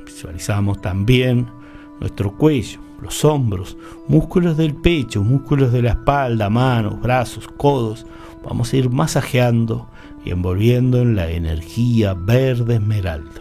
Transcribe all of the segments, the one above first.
Visualizamos también nuestro cuello, los hombros, músculos del pecho, músculos de la espalda, manos, brazos, codos. Vamos a ir masajeando y envolviendo en la energía verde esmeralda.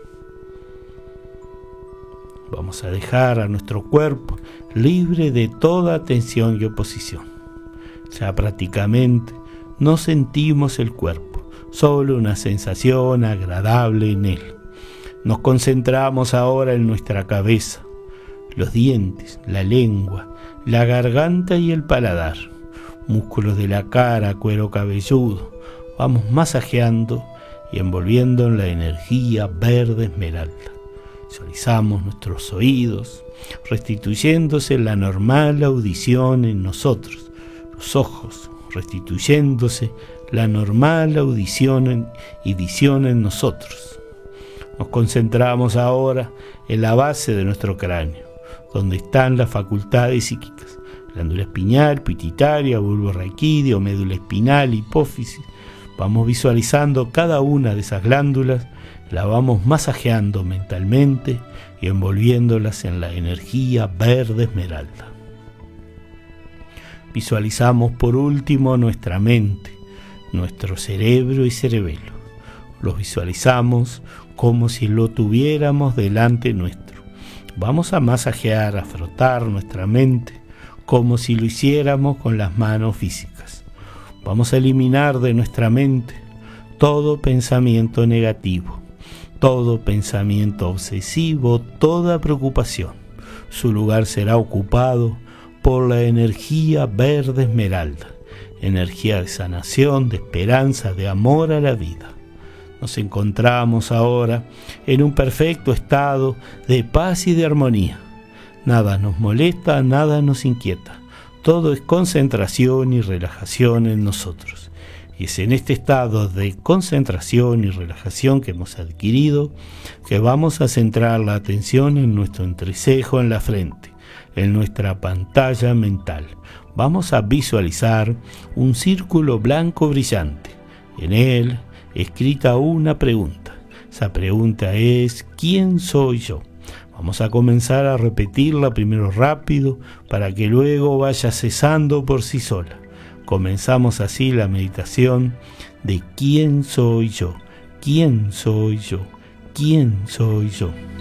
Vamos a dejar a nuestro cuerpo libre de toda tensión y oposición. Ya prácticamente no sentimos el cuerpo, solo una sensación agradable en él. Nos concentramos ahora en nuestra cabeza, los dientes, la lengua, la garganta y el paladar, músculos de la cara, cuero cabelludo. Vamos masajeando y envolviendo en la energía verde esmeralda. Visualizamos nuestros oídos, restituyéndose la normal audición en nosotros, los ojos, restituyéndose la normal audición y visión en nosotros. Nos concentramos ahora en la base de nuestro cráneo, donde están las facultades psíquicas, glándula espinal, pituitaria, bulbo raquídeo, médula espinal, hipófisis. Vamos visualizando cada una de esas glándulas, la vamos masajeando mentalmente y envolviéndolas en la energía verde esmeralda. Visualizamos por último nuestra mente, nuestro cerebro y cerebelo. Los visualizamos como si lo tuviéramos delante nuestro. Vamos a masajear, a frotar nuestra mente como si lo hiciéramos con las manos físicas. Vamos a eliminar de nuestra mente todo pensamiento negativo, todo pensamiento obsesivo, toda preocupación. Su lugar será ocupado por la energía verde esmeralda, energía de sanación, de esperanza, de amor a la vida. Nos encontramos ahora en un perfecto estado de paz y de armonía. Nada nos molesta, nada nos inquieta. Todo es concentración y relajación en nosotros. Y es en este estado de concentración y relajación que hemos adquirido que vamos a centrar la atención en nuestro entrecejo en la frente, en nuestra pantalla mental. Vamos a visualizar un círculo blanco brillante. En él, escrita una pregunta. Esa pregunta es: ¿quién soy yo? Vamos a comenzar a repetirla primero rápido para que luego vaya cesando por sí sola. Comenzamos así la meditación de ¿quién soy yo? ¿Quién soy yo? ¿Quién soy yo?